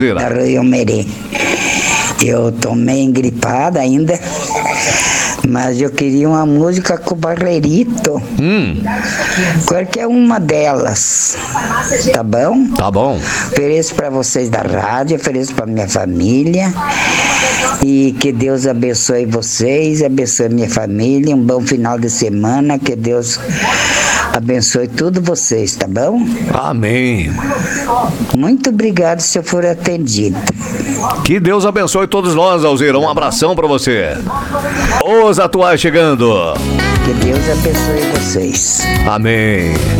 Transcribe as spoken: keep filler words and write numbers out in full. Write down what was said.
Da Rio Merê. Eu tô meio engripada ainda, mas eu queria uma música com o Barrerito. Hum. Qualquer uma delas. Tá bom? Tá bom. Ofereço pra vocês da rádio, ofereço pra minha família. E que Deus abençoe vocês, abençoe minha família. Um bom final de semana. Que Deus abençoe tudo vocês, tá bom? Amém. Muito obrigado se eu for atendido. Que Deus abençoe todos nós, Alzira. Um abração pra você. Os atuais chegando. Que Deus abençoe vocês. Amém.